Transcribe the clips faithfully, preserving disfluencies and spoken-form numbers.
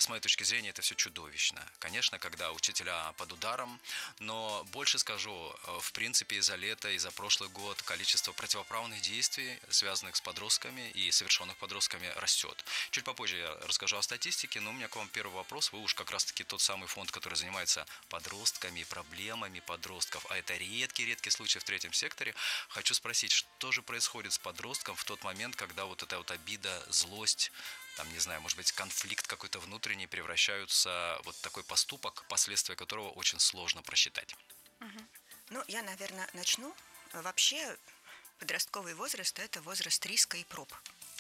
с моей точки зрения, это все чудовищно. Конечно, когда учителя под ударом, но больше скажу, в принципе, из-за лета, и за прошлый год количество противоправных действий, связанных с подростками и совершенных подростками, растет. Чуть попозже я расскажу о статистике, но у меня к вам первый вопрос. Вы уж как раз-таки тот самый фонд, который занимается подростками, проблемами подростков, а это редкий-редкий случай в третьем секторе. Хочу спросить, что же происходит с подростком в тот момент, когда вот эта вот обида, злость, там, не знаю, может быть, конфликт какой-то внутренний превращаются в вот такой поступок, последствия которого очень сложно просчитать? Угу. Ну, я, наверное, начну. Вообще, подростковый возраст – это возраст риска и проб.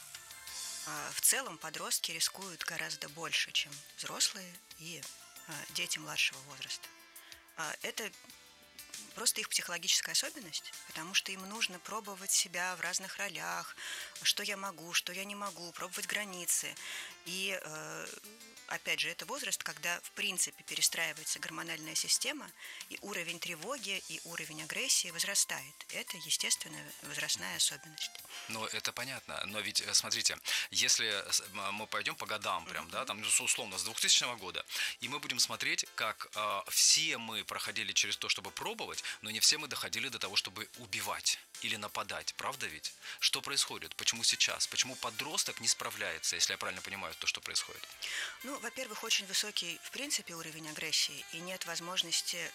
В целом подростки рискуют гораздо больше, чем взрослые и дети младшего возраста. Это просто их психологическая особенность, потому что им нужно пробовать себя в разных ролях, что я могу, что я не могу, пробовать границы. И, опять же, это возраст, когда, в принципе, перестраивается гормональная система, и уровень тревоги, и уровень агрессии возрастает. Это, естественная возрастная особенность. Ну, это понятно. Но ведь, смотрите, если мы пойдем по годам, прям, mm-hmm. да, там, условно, с двухтысячного года, и мы будем смотреть, как э, все мы проходили через то, чтобы пробовать, но не все мы доходили до того, чтобы убивать или нападать. Правда ведь? Что происходит? Почему сейчас? Почему подросток не справляется, если я правильно понимаю то, что происходит? Ну, во-первых, очень высокий, в принципе, уровень агрессии, и нет возможности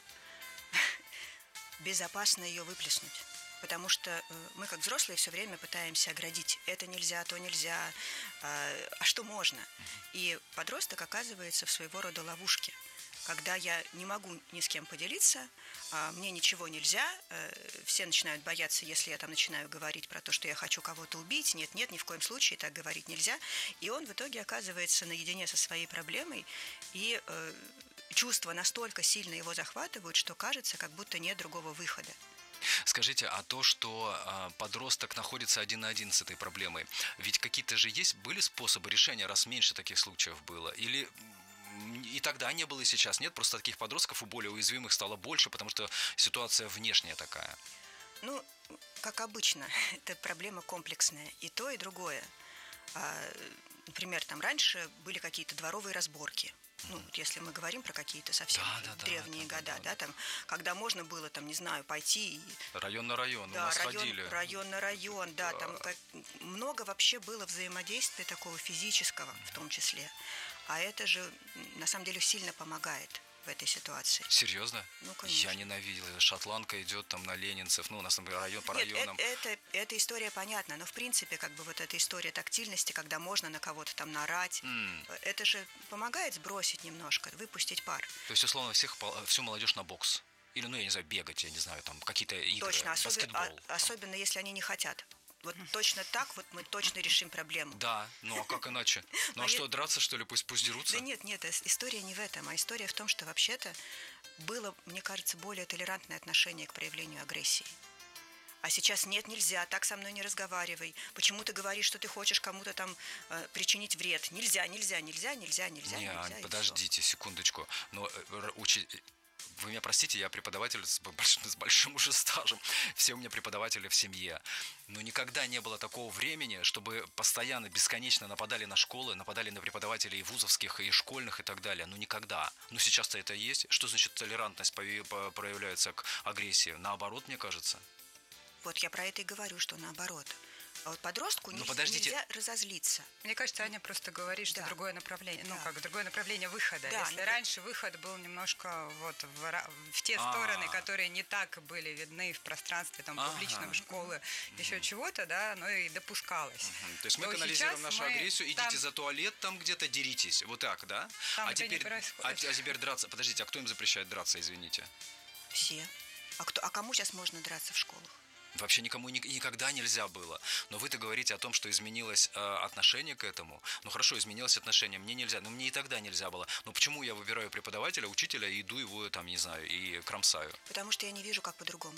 безопасно ее выплеснуть. Потому что мы, как взрослые, все время пытаемся оградить. Это нельзя, то нельзя, а что можно? И подросток оказывается в своего рода ловушке. Когда я не могу ни с кем поделиться, мне ничего нельзя, все начинают бояться, если я там начинаю говорить про то, что я хочу кого-то убить. Нет, нет, ни в коем случае так говорить нельзя. И он в итоге оказывается наедине со своей проблемой, и чувства настолько сильно его захватывают, что кажется, как будто нет другого выхода. Скажите, а то, что э, подросток находится один на один с этой проблемой, ведь какие-то же есть, были способы решения, раз меньше таких случаев было? Или и тогда не было, и сейчас нет? Просто таких подростков у более уязвимых стало больше, потому что ситуация внешняя такая. Ну, как обычно, это проблема комплексная. И то, и другое. А, например, там раньше были какие-то дворовые разборки. Ну, если мы говорим про какие-то совсем да, да, древние да, года, да, да, да, там, когда можно было, там, не знаю, пойти и... Район на район, да, у нас район, ходили. район на район, да, да, там как, много вообще было взаимодействия такого физического в том числе. А это же, на самом деле, сильно помогает в этой ситуации. Серьезно? Ну, конечно. Я ненавидел. Шотландка идет там на ленинцев, ну, у нас, например, район по Нет, районам. Это, это, эта история понятна, но в принципе, как бы вот эта история тактильности, когда можно на кого-то там наорать, mm. это же помогает сбросить немножко, выпустить пар. То есть, условно, всех, всю молодежь на бокс. Или, ну, я не знаю, бегать, я не знаю, там, какие-то игры, точно, баскетбол. Особенно, а, особенно если они не хотят. Вот точно так вот мы точно решим проблему. Да, ну а как иначе? Ну а что, драться, что ли? Пусть, пусть дерутся? Да нет, нет, история не в этом, а история в том, что вообще-то было, мне кажется, более толерантное отношение к проявлению агрессии. А сейчас нет, нельзя, так со мной не разговаривай. Почему ты говоришь, что ты хочешь кому-то там э, причинить вред? Нельзя, нельзя, нельзя, нельзя, нельзя. Не, нельзя, Ань, подождите секундочку. Но учи... Вы меня простите, я преподаватель с большим, с большим уже стажем. Все у меня преподаватели в семье. Но никогда не было такого времени, чтобы постоянно, бесконечно нападали на школы, нападали на преподавателей и вузовских, и школьных, и так далее. Ну, никогда. Но сейчас-то это есть. Что значит толерантность проявляется к агрессии? Наоборот, мне кажется. Вот я про это и говорю, что наоборот. А вот подростку ну, нельзя, нельзя разозлиться. Мне кажется, Аня просто говорит, что да. другое направление, да. ну как другое направление выхода. Да, Если ну, раньше выход был немножко вот в, в те А-а-а. стороны, которые не так были видны в пространстве там публичном, школы, mm-hmm. еще чего-то, да, но и допускалось. Mm-hmm. То есть мы канализируем нашу агрессию, идите там... за туалет, там где-то деритесь, вот так, да? Там а это теперь, не происходит. А, а теперь драться. Подождите, а кто им запрещает драться, извините? Все. А кто? А кому сейчас можно драться в школах? Вообще никому ни, никогда нельзя было. Но вы-то говорите о том, что изменилось э, отношение к этому. Ну хорошо, изменилось отношение, мне нельзя. Но мне и тогда нельзя было. Но почему я выбираю преподавателя, учителя и иду его, там, не знаю, и кромсаю? Потому что я не вижу, как по-другому.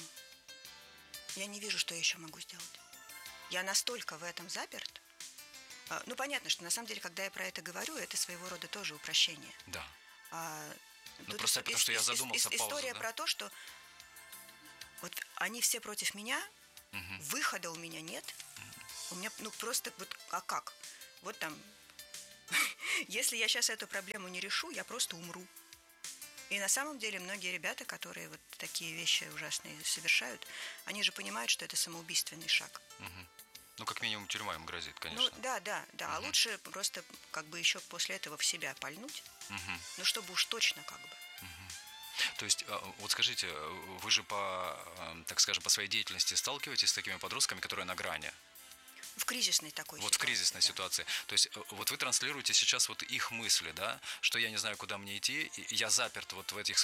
Я не вижу, что я еще могу сделать. Я настолько в этом заперт. Ну, понятно, что на самом деле, когда я про это говорю, это своего рода тоже упрощение. Да. А, ну, просто потому, что я задумался паузу, история да? про то, что вот они все против меня, угу. выхода у меня нет. Угу. У меня, ну, просто, вот, а как? Вот там Если я сейчас эту проблему не решу, я просто умру. И на самом деле многие ребята, которые вот такие вещи ужасные совершают, они же понимают, что это самоубийственный шаг. Угу. Ну, как минимум, тюрьма им грозит, конечно. Ну, да, да, да. Угу. А лучше просто как бы еще после этого в себя пальнуть. Угу. Ну, чтобы уж точно как бы. Угу. То есть, вот скажите, вы же по, так скажем, по своей деятельности сталкиваетесь с такими подростками, которые на грани? В кризисной такой вот ситуации. В кризисной да. ситуации. То есть вот вы транслируете сейчас вот их мысли, да, что я не знаю, куда мне идти, я заперт вот в этих